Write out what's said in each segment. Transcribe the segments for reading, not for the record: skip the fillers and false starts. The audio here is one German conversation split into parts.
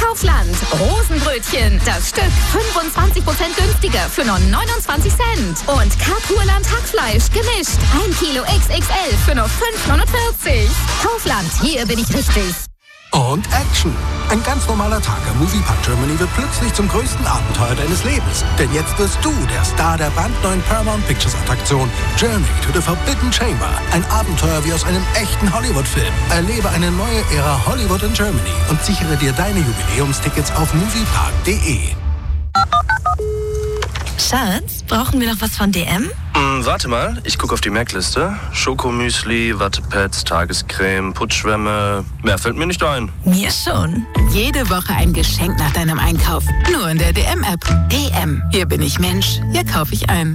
Kaufland. Rosenbrötchen. Das Stück 25% günstiger für nur 29 Cent. Und Kapurland Hackfleisch gemischt. 1 Kilo XXL für nur 5,49. Kaufland, hier bin ich richtig. Und Action. Ein ganz normaler Tag am Moviepark Germany wird plötzlich zum größten Abenteuer deines Lebens. Denn jetzt wirst du der Star der brandneuen Paramount Pictures Attraktion Journey to the Forbidden Chamber. Ein Abenteuer wie aus einem echten Hollywood-Film. Erlebe eine neue Ära Hollywood in Germany und sichere dir deine Jubiläumstickets auf moviepark.de. Schatz, brauchen wir noch was von DM? Warte mal, ich gucke auf die Merkliste. Schokomüsli, Wattepads, Tagescreme, Putzschwämme. Mehr fällt mir nicht ein. Mir schon. Jede Woche ein Geschenk nach deinem Einkauf. Nur in der DM-App. DM. Hier bin ich Mensch. Hier kaufe ich ein.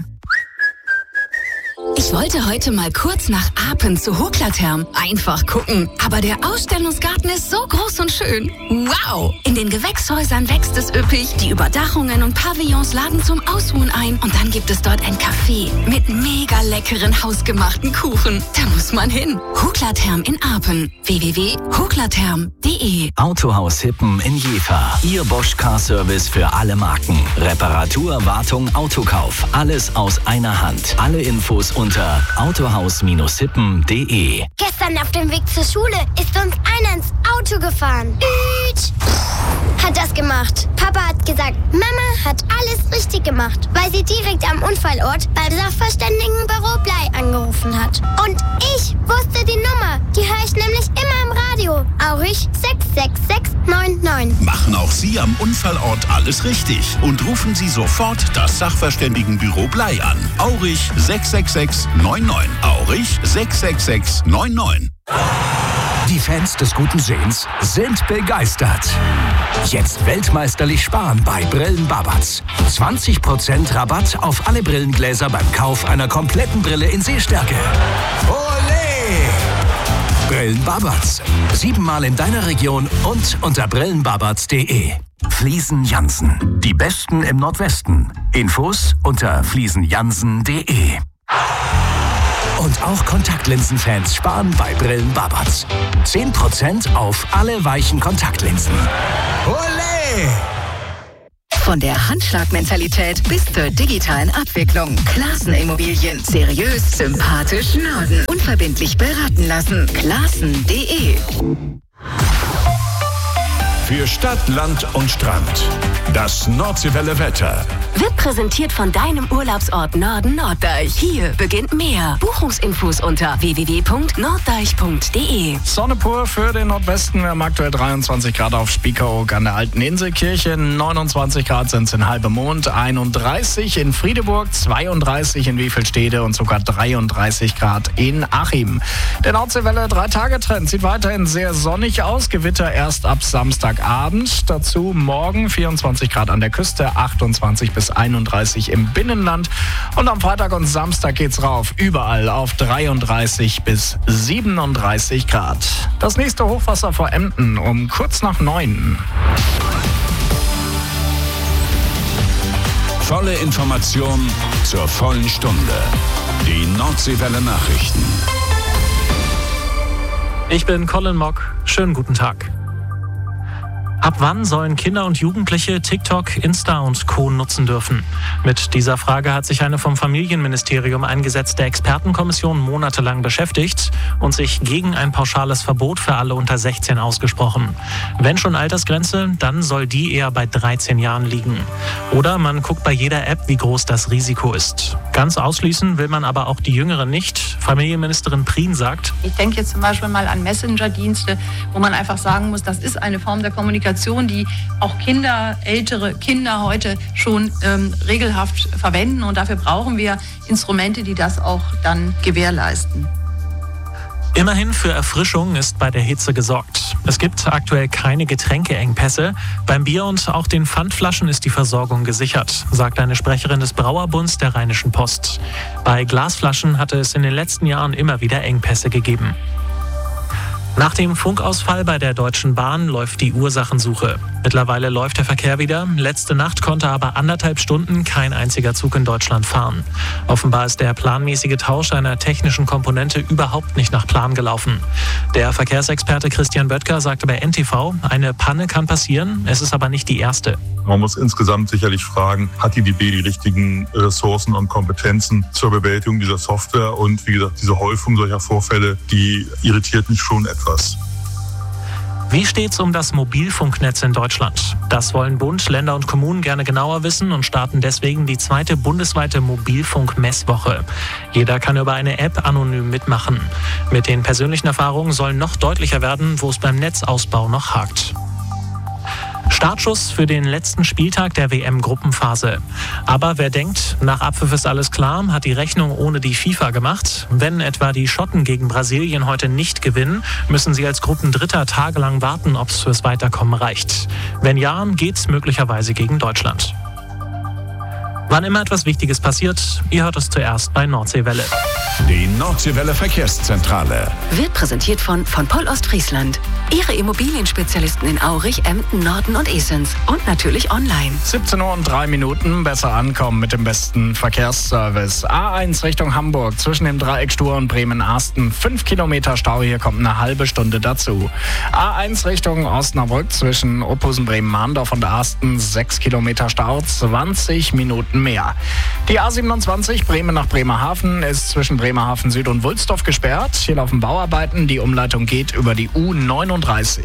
Ich wollte heute mal kurz nach Apen zu Hoklatherm. Einfach gucken. Aber der Ausstellungsgarten ist so groß und schön. Wow! In den Gewächshäusern wächst es üppig. Die Überdachungen und Pavillons laden zum Ausruhen ein. Und dann gibt es dort ein Café mit mega leckeren hausgemachten Kuchen. Da muss man hin. Hoklatherm in Apen. www.hoklatherm.de. Autohaus Hippen in Jever. Ihr Bosch Car Service für alle Marken. Reparatur, Wartung, Autokauf. Alles aus einer Hand. Alle Infos unter autohaus-hippen.de. Gestern auf dem Weg zur Schule ist uns einer ins Auto gefahren. Hat das gemacht. Papa hat gesagt, Mama hat alles richtig gemacht, weil sie direkt am Unfallort beim Sachverständigenbüro Blei angerufen hat. Und ich wusste die Nummer. Die höre ich nämlich immer im Radio. Aurich 66699. Machen auch Sie am Unfallort alles richtig und rufen Sie sofort das Sachverständigenbüro Blei an. Aurich 66699. Aurich 66699. Die Fans des guten Sehens sind begeistert. Jetzt weltmeisterlich sparen bei Brillen Babatz. 20% Rabatt auf alle Brillengläser beim Kauf einer kompletten Brille in Sehstärke. Olé! Brillen Babatz. 7-mal in deiner Region und unter brillenbabatz.de. Fliesen Jansen. Die Besten im Nordwesten. Infos unter fliesenjansen.de. Und auch Kontaktlinsenfans sparen bei Brillen Babatz. 10% auf alle weichen Kontaktlinsen. Olé! Von der Handschlagmentalität bis zur digitalen Abwicklung. Classen Immobilien. Seriös, sympathisch, Norden. Unverbindlich beraten lassen. Classen.de. Für Stadt, Land und Strand. Das Nordseewelle Wetter. Wird präsentiert von deinem Urlaubsort Norden Norddeich. Hier beginnt mehr. Buchungsinfos unter www.norddeich.de. Sonne pur für den Nordwesten. Wir haben aktuell 23 Grad auf Spiekeroog an der Alten Inselkirche. 29 Grad sind es in Halbemond. 31 in Friedeburg, 32 in Wiefelstede und sogar 33 Grad in Achim. Der Nordseewelle 3-Tage-Trend sieht weiterhin sehr sonnig aus. Gewitter erst ab Samstagabend. Dazu morgen 24 Grad an der Küste, 28 bis 31 im Binnenland. Und am Freitag und Samstag geht's rauf, überall auf 33 bis 37 Grad. Das nächste Hochwasser vor Emden um kurz nach 9. Volle Information zur vollen Stunde. Die Nordseewelle Nachrichten. Ich bin Colin Mock. Schönen guten Tag. Ab wann sollen Kinder und Jugendliche TikTok, Insta und Co. nutzen dürfen? Mit dieser Frage hat sich eine vom Familienministerium eingesetzte Expertenkommission monatelang beschäftigt und sich gegen ein pauschales Verbot für alle unter 16 ausgesprochen. Wenn schon Altersgrenze, dann soll die eher bei 13 Jahren liegen. Oder man guckt bei jeder App, wie groß das Risiko ist. Ganz ausschließen will man aber auch die Jüngeren nicht. Familienministerin Prien sagt: Ich denke jetzt zum Beispiel mal an Messenger-Dienste, wo man einfach sagen muss, das ist eine Form der Kommunikation, die auch ältere Kinder heute schon regelhaft verwenden. Und dafür brauchen wir Instrumente, die das auch dann gewährleisten. Immerhin für Erfrischung ist bei der Hitze gesorgt. Es gibt aktuell keine Getränkeengpässe. Beim Bier und auch den Pfandflaschen ist die Versorgung gesichert, sagt eine Sprecherin des Brauerbunds der Rheinischen Post. Bei Glasflaschen hatte es in den letzten Jahren immer wieder Engpässe gegeben. Nach dem Funkausfall bei der Deutschen Bahn läuft die Ursachensuche. Mittlerweile läuft der Verkehr wieder. Letzte Nacht konnte aber 1,5 Stunden kein einziger Zug in Deutschland fahren. Offenbar ist der planmäßige Tausch einer technischen Komponente überhaupt nicht nach Plan gelaufen. Der Verkehrsexperte Christian Böttger sagte bei NTV, eine Panne kann passieren, es ist aber nicht die erste. Man muss insgesamt sicherlich fragen, hat die DB die richtigen Ressourcen und Kompetenzen zur Bewältigung dieser Software? Und wie gesagt, diese Häufung solcher Vorfälle, die irritiert mich schon etwas. Wie steht's um das Mobilfunknetz in Deutschland? Das wollen Bund, Länder und Kommunen gerne genauer wissen und starten deswegen die 2. bundesweite Mobilfunk-Messwoche. Jeder kann über eine App anonym mitmachen. Mit den persönlichen Erfahrungen soll noch deutlicher werden, wo es beim Netzausbau noch hakt. Startschuss für den letzten Spieltag der WM-Gruppenphase. Aber wer denkt, nach Abpfiff ist alles klar, hat die Rechnung ohne die FIFA gemacht. Wenn etwa die Schotten gegen Brasilien heute nicht gewinnen, müssen sie als Gruppendritter tagelang warten, ob es fürs Weiterkommen reicht. Wenn ja, geht's möglicherweise gegen Deutschland. Wann immer etwas Wichtiges passiert, ihr hört es zuerst bei Nordseewelle. Die Nordseewelle Verkehrszentrale Wird präsentiert von Poll Ostfriesland. Ihre Immobilienspezialisten in Aurich, Emden, Norden und Esens. Und natürlich online. 17:03 Uhr, besser ankommen mit dem besten Verkehrsservice. A1 Richtung Hamburg, zwischen dem Dreieck Stur und Bremen-Arsten. 5 Kilometer Stau, hier kommt eine halbe Stunde dazu. A1 Richtung Osnabrück, zwischen Ophusen, Bremen-Mahndorf und Arsten. 6 Kilometer Stau, 20 Minuten mehr. Die A27 Bremen nach Bremerhaven ist zwischen Bremerhaven Süd und Wulsdorf gesperrt. Hier laufen Bauarbeiten. Die Umleitung geht über die U39.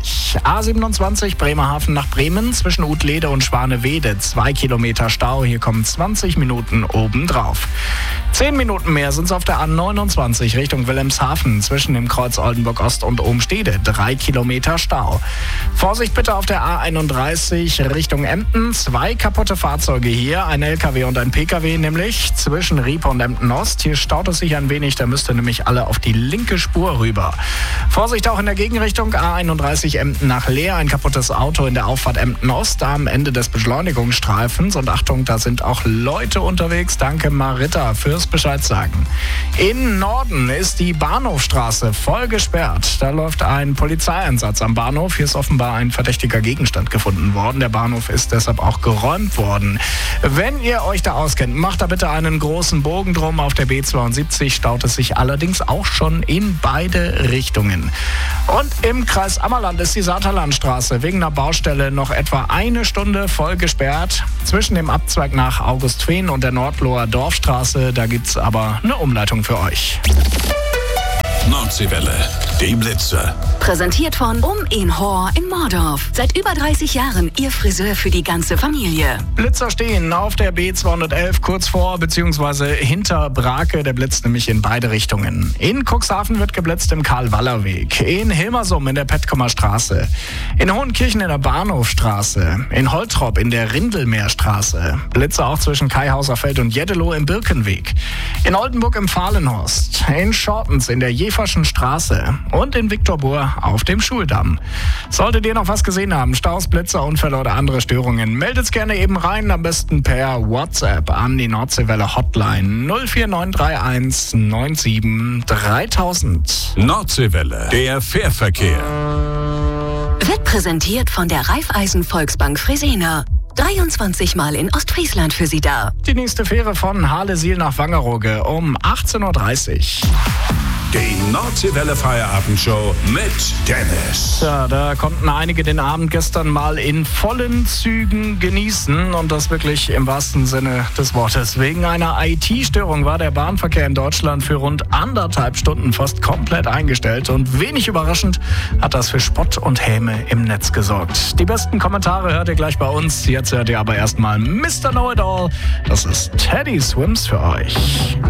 A27 Bremerhaven nach Bremen zwischen Utlede und Schwanewede. 2 Kilometer Stau. Hier kommen 20 Minuten obendrauf. 10 Minuten mehr sind es auf der A29 Richtung Wilhelmshaven zwischen dem Kreuz Oldenburg Ost und Ohmstede. 3 Kilometer Stau. Vorsicht bitte auf der A31 Richtung Emden. 2 kaputte Fahrzeuge hier. Ein LKW und ein PKW nämlich zwischen Riepe und Emden Ost. Hier staut es sich ein wenig. Da müsst ihr nämlich alle auf die linke Spur rüber. Vorsicht auch in der Gegenrichtung. A31 Emden nach Leer. Ein kaputtes Auto in der Auffahrt Emden Ost am Ende des Beschleunigungsstreifens. Und Achtung, da sind auch Leute unterwegs. Danke Marita fürs Bescheid sagen. In Norden ist die Bahnhofstraße voll gesperrt. Da läuft ein Polizeieinsatz am Bahnhof. Hier ist offenbar ein verdächtiger Gegenstand gefunden worden. Der Bahnhof ist deshalb auch geräumt worden. Wenn ihr euch da auskennt, macht da bitte einen großen Bogen drum. Auf der B72 staut es sich allerdings auch schon in beide Richtungen. Und im Kreis Ammerland ist die Saterlandstraße wegen einer Baustelle noch etwa eine Stunde voll gesperrt. Zwischen dem Abzweig nach Augustfehn und der Nordloher Dorfstraße, da gibt's aber eine Umleitung für euch. Nordseewelle, die Blitze. Präsentiert von in Hor in Mordorf. Seit über 30 Jahren Ihr Friseur für die ganze Familie. Blitzer stehen auf der B211 kurz vor bzw. hinter Brake. Der blitzt nämlich in beide Richtungen. In Cuxhaven wird geblitzt im Karl-Waller-Weg. In Hilmersum in der Petkomer Straße. In Hohenkirchen in der Bahnhofstraße. In Holtrop in der Rindelmeerstraße. Blitze auch zwischen Kaihauserfeld und Jeddeloh im Birkenweg. In Oldenburg im Fahlenhorst. In Schortens in der Jeverschen Straße. Und in Viktorbohr auf dem Schuldamm. Solltet ihr noch was gesehen haben, Staus, Blitze, Unfälle oder andere Störungen, meldet's gerne eben rein, am besten per WhatsApp an die Nordseewelle Hotline 04931 97 3000. Nordseewelle, der Fährverkehr. Wird präsentiert von der Raiffeisen Volksbank Fresenier. 23 Mal in Ostfriesland für Sie da. Die nächste Fähre von Harlesiel nach Wangerooge um 18:30 Uhr. Die Nordseewelle Feierabendshow mit Dennis. Ja, da konnten einige den Abend gestern mal in vollen Zügen genießen und das wirklich im wahrsten Sinne des Wortes. Wegen einer IT-Störung war der Bahnverkehr in Deutschland für rund 1,5 Stunden fast komplett eingestellt und wenig überraschend hat das für Spott und Häme im Netz gesorgt. Die besten Kommentare hört ihr gleich bei uns. Jetzt hört ihr aber erstmal Mr. Know-It-All. Das ist Teddy Swims für euch.